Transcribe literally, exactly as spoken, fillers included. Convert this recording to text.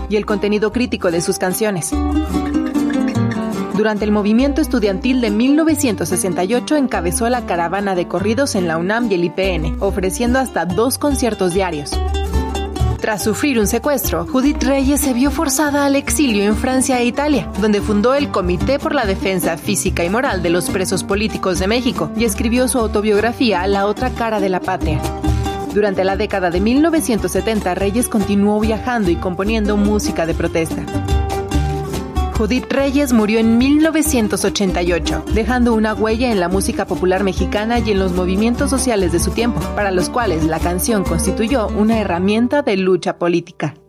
y el contenido crítico de sus canciones. Durante el movimiento estudiantil de mil novecientos sesenta y ocho encabezó la caravana de corridos en la UNAM y el I P N, ofreciendo hasta dos conciertos diarios. Tras sufrir un secuestro, Judith Reyes se vio forzada al exilio en Francia e Italia, donde fundó el Comité por la Defensa Física y Moral de los Presos Políticos de México y escribió su autobiografía La otra cara de la patria. Durante la década de mil novecientos setenta, Reyes continuó viajando y componiendo música de protesta. Judith Reyes murió en mil novecientos ochenta y ocho, dejando una huella en la música popular mexicana y en los movimientos sociales de su tiempo, para los cuales la canción constituyó una herramienta de lucha política.